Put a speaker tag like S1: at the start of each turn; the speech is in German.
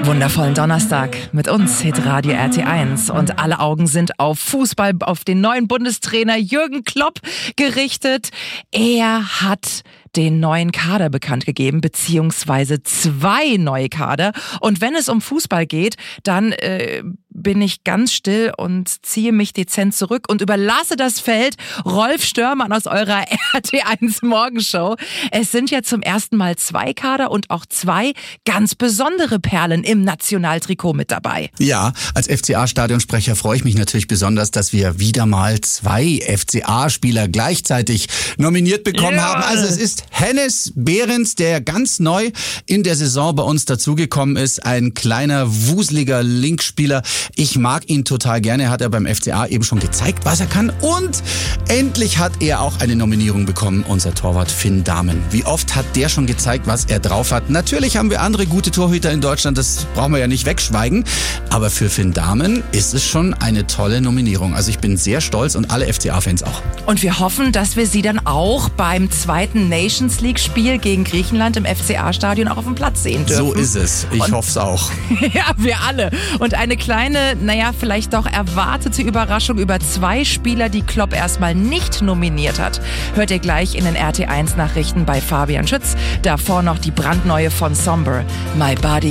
S1: Wundervollen Donnerstag mit uns, Hitradio RT1. Und alle Augen sind auf Fußball, auf den neuen Bundestrainer Jürgen Klopp gerichtet. Er hat den neuen Kader bekannt gegeben, beziehungsweise 2 neue Kader. Und wenn es um Fußball geht, dann bin ich ganz still und ziehe mich dezent zurück und überlasse das Feld Rolf Störmann aus eurer RT1 Morgenshow. Es sind ja zum ersten Mal 2 Kader und auch 2 ganz besondere Perlen im Nationaltrikot mit dabei.
S2: Ja, als FCA-Stadionsprecher freue ich mich natürlich besonders, dass wir wieder mal 2 FCA-Spieler gleichzeitig nominiert bekommen haben. Also es ist Hennes Behrens, der ganz neu in der Saison bei uns dazugekommen ist. Ein kleiner, wuseliger Linkspieler. Ich mag ihn total gerne, hat er beim FCA eben schon gezeigt, was er kann. Und endlich hat er auch eine Nominierung bekommen, unser Torwart Finn Dahmen. Wie oft hat der schon gezeigt, was er drauf hat? Natürlich haben wir andere gute Torhüter in Deutschland, das brauchen wir ja nicht wegschweigen. Aber für Finn Dahmen ist es schon eine tolle Nominierung. Also ich bin sehr stolz und alle FCA-Fans auch.
S1: Und wir hoffen, dass wir sie dann auch beim 2. Nations League-Spiel gegen Griechenland im FCA-Stadion auch auf dem Platz sehen dürfen.
S2: So ist es. Ich hoffe es auch.
S1: Ja, wir alle. Und eine kleine, vielleicht doch erwartete Überraschung über 2 Spieler, die Klopp erstmal nicht nominiert hat, hört ihr gleich in den RT1-Nachrichten bei Fabian Schütz. Davor noch die brandneue von Somber, My Body